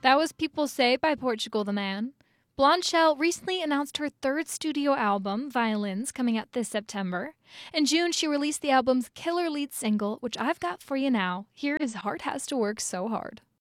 That was People Say by Portugal the Man. Blondshell recently announced her third studio album, Violins, coming out this September. In June, she released the album's killer lead single, which I've got for you now. Here is Heart Has to Work So Hard.